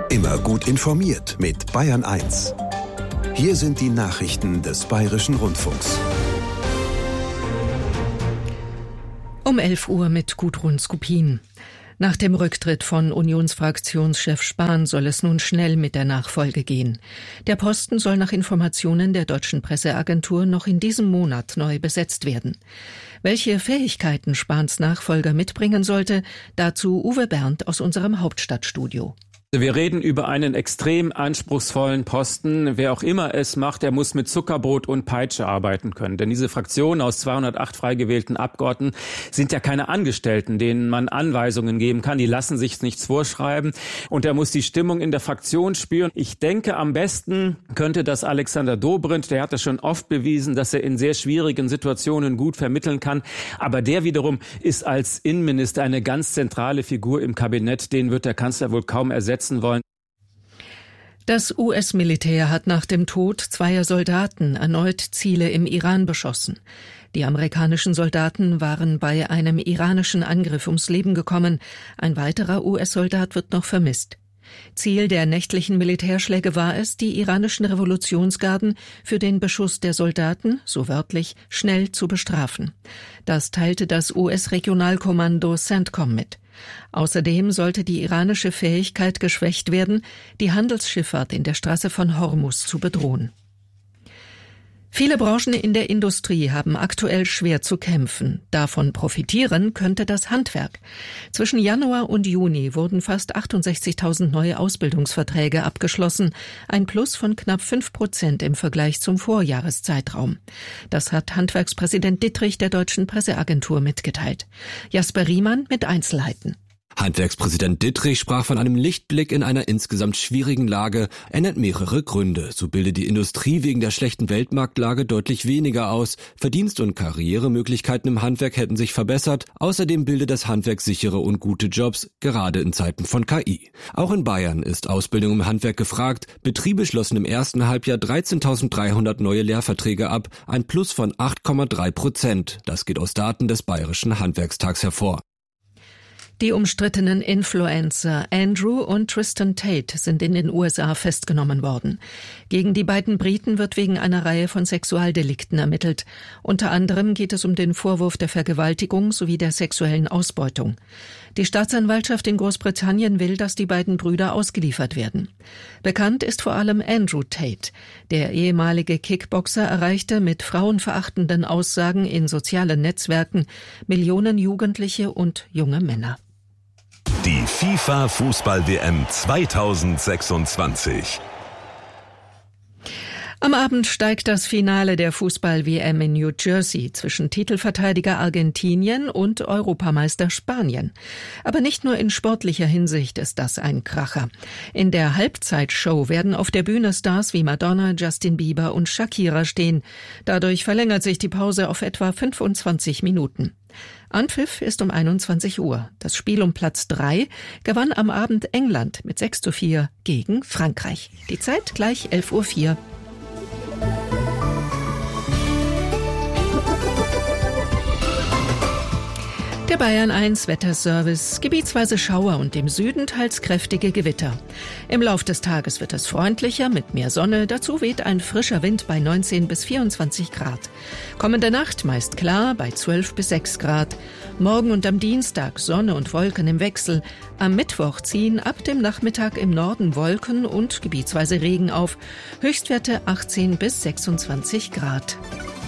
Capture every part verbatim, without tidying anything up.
Immer gut informiert mit Bayern eins. Hier sind die Nachrichten des Bayerischen Rundfunks. Um elf Uhr mit Gudrun Skupin. Nach dem Rücktritt von Unionsfraktionschef Spahn soll es nun schnell mit der Nachfolge gehen. Der Posten soll nach Informationen der deutschen Presseagentur noch in diesem Monat neu besetzt werden. Welche Fähigkeiten Spahns Nachfolger mitbringen sollte, dazu Uwe Berndt aus unserem Hauptstadtstudio. Wir reden über einen extrem anspruchsvollen Posten. Wer auch immer es macht, der muss mit Zuckerbrot und Peitsche arbeiten können. Denn diese Fraktionen aus zweihundertacht frei gewählten Abgeordneten sind ja keine Angestellten, denen man Anweisungen geben kann. Die lassen sich nichts vorschreiben. Und er muss die Stimmung in der Fraktion spüren. Ich denke, am besten könnte das Alexander Dobrindt. Der hat das schon oft bewiesen, dass er in sehr schwierigen Situationen gut vermitteln kann. Aber der wiederum ist als Innenminister eine ganz zentrale Figur im Kabinett. Den wird der Kanzler wohl kaum ersetzen wollen. Das U S-Militär hat nach dem Tod zweier Soldaten erneut Ziele im Iran beschossen. Die amerikanischen Soldaten waren bei einem iranischen Angriff ums Leben gekommen. Ein weiterer U S-Soldat wird noch vermisst. Ziel der nächtlichen Militärschläge war es, die iranischen Revolutionsgarden für den Beschuss der Soldaten, so wörtlich, schnell zu bestrafen. Das teilte das U S-Regionalkommando CENTCOM mit. Außerdem sollte die iranische Fähigkeit geschwächt werden, die Handelsschifffahrt in der Straße von Hormuz zu bedrohen. Viele Branchen in der Industrie haben aktuell schwer zu kämpfen. Davon profitieren könnte das Handwerk. Zwischen Januar und Juni wurden fast achtundsechzigtausend neue Ausbildungsverträge abgeschlossen, ein Plus von knapp fünf Prozent im Vergleich zum Vorjahreszeitraum. Das hat Handwerkspräsident Dittrich der Deutschen Presseagentur mitgeteilt. Jasper Riemann mit Einzelheiten. Handwerkspräsident Dittrich sprach von einem Lichtblick in einer insgesamt schwierigen Lage. Er nennt mehrere Gründe. So bildet die Industrie wegen der schlechten Weltmarktlage deutlich weniger aus. Verdienst- und Karrieremöglichkeiten im Handwerk hätten sich verbessert. Außerdem bildet das Handwerk sichere und gute Jobs, gerade in Zeiten von K I. Auch in Bayern ist Ausbildung im Handwerk gefragt. Betriebe schlossen im ersten Halbjahr dreizehntausenddreihundert neue Lehrverträge ab, ein Plus von acht Komma drei Prozent. Das geht aus Daten des Bayerischen Handwerkstags hervor. Die umstrittenen Influencer Andrew und Tristan Tate sind in den U S A festgenommen worden. Gegen die beiden Briten wird wegen einer Reihe von Sexualdelikten ermittelt. Unter anderem geht es um den Vorwurf der Vergewaltigung sowie der sexuellen Ausbeutung. Die Staatsanwaltschaft in Großbritannien will, dass die beiden Brüder ausgeliefert werden. Bekannt ist vor allem Andrew Tate. Der ehemalige Kickboxer erreichte mit frauenverachtenden Aussagen in sozialen Netzwerken Millionen Jugendliche und junge Männer. Die FIFA-Fußball-W M zweitausendsechsundzwanzig. Am Abend steigt das Finale der Fußball-W M in New Jersey zwischen Titelverteidiger Argentinien und Europameister Spanien. Aber nicht nur in sportlicher Hinsicht ist das ein Kracher. In der Halbzeitshow werden auf der Bühne Stars wie Madonna, Justin Bieber und Shakira stehen. Dadurch verlängert sich die Pause auf etwa fünfundzwanzig Minuten. Anpfiff ist um einundzwanzig Uhr. Das Spiel um Platz drei gewann am Abend England mit sechs zu vier gegen Frankreich. Die Zeit gleich elf Uhr vier. Der Bayern eins Wetterservice, gebietsweise Schauer und im Süden teils kräftige Gewitter. Im Lauf des Tages wird es freundlicher mit mehr Sonne, dazu weht ein frischer Wind bei neunzehn bis vierundzwanzig Grad. Kommende Nacht meist klar bei zwölf bis sechs Grad. Morgen und am Dienstag Sonne und Wolken im Wechsel. Am Mittwoch ziehen ab dem Nachmittag im Norden Wolken und gebietsweise Regen auf. Höchstwerte achtzehn bis sechsundzwanzig Grad.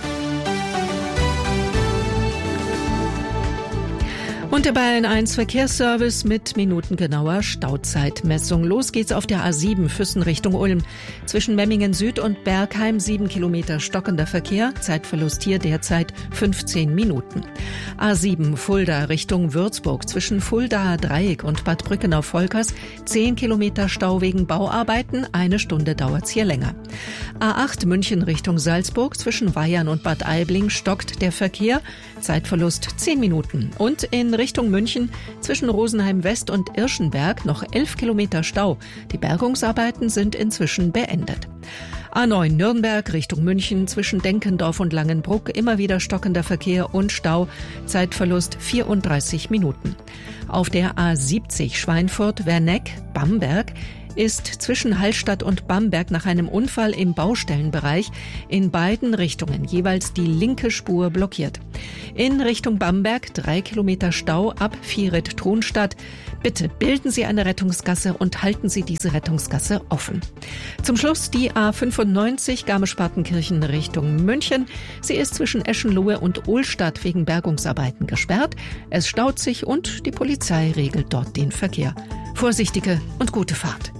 Und der Bayern eins Verkehrsservice mit minutengenauer Stauzeitmessung. Los geht's auf der A sieben Füssen Richtung Ulm. Zwischen Memmingen Süd und Bergheim sieben Kilometer stockender Verkehr. Zeitverlust hier derzeit fünfzehn Minuten. A sieben Fulda Richtung Würzburg. Zwischen Fuldaer Dreieck und Bad Brückenau-Volkers zehn Kilometer Stau wegen Bauarbeiten. Eine Stunde dauert's hier länger. A acht München Richtung Salzburg. Zwischen Weyern und Bad Aibling stockt der Verkehr. Zeitverlust zehn Minuten. Und in Richtung München zwischen Rosenheim West und Irschenberg noch elf Kilometer Stau. Die Bergungsarbeiten sind inzwischen beendet. A neun Nürnberg Richtung München zwischen Denkendorf und Langenbruck immer wieder stockender Verkehr und Stau. Zeitverlust vierunddreißig Minuten. Auf der A siebzig Schweinfurt-Werneck Bamberg ist zwischen Hallstatt und Bamberg nach einem Unfall im Baustellenbereich in beiden Richtungen jeweils die linke Spur blockiert. In Richtung Bamberg drei Kilometer Stau ab Vieret-Tronstadt. Bitte bilden Sie eine Rettungsgasse und halten Sie diese Rettungsgasse offen. Zum Schluss die A fünfundneunzig Garmisch-Partenkirchen Richtung München. Sie ist zwischen Eschenlohe und Ohlstadt wegen Bergungsarbeiten gesperrt. Es staut sich und die Polizei regelt dort den Verkehr. Vorsichtige und gute Fahrt.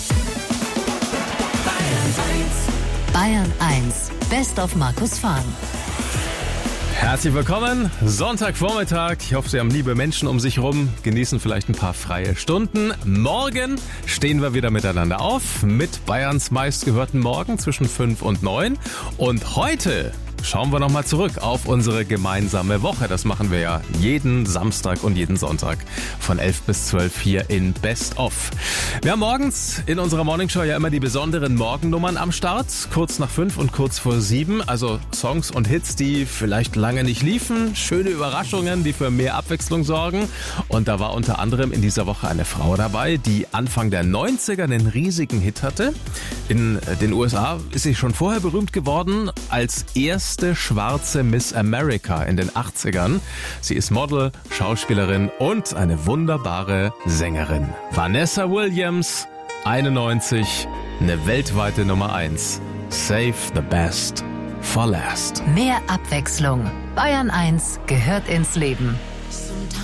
Bayern eins, Best of Markus Fahn. Herzlich willkommen, Sonntagvormittag. Ich hoffe, Sie haben liebe Menschen um sich rum, genießen vielleicht ein paar freie Stunden. Morgen stehen wir wieder miteinander auf mit Bayerns meistgehörten Morgen zwischen fünf und neun. Und heute schauen wir nochmal zurück auf unsere gemeinsame Woche. Das machen wir ja jeden Samstag und jeden Sonntag von elf bis zwölf hier in Best of. Wir haben morgens in unserer Morningshow ja immer die besonderen Morgennummern am Start. Kurz nach fünf und kurz vor sieben. Also Songs und Hits, die vielleicht lange nicht liefen. Schöne Überraschungen, die für mehr Abwechslung sorgen. Und da war unter anderem in dieser Woche eine Frau dabei, die Anfang der neunziger einen riesigen Hit hatte. In den U S A ist sie schon vorher berühmt geworden als erste schwarze Miss America in den achtzigern. Sie ist Model, Schauspielerin und eine wunderbare Sängerin. Vanessa Williams, einundneunzig, eine weltweite Nummer eins. Save the best for last. Mehr Abwechslung. Bayern eins gehört ins Leben.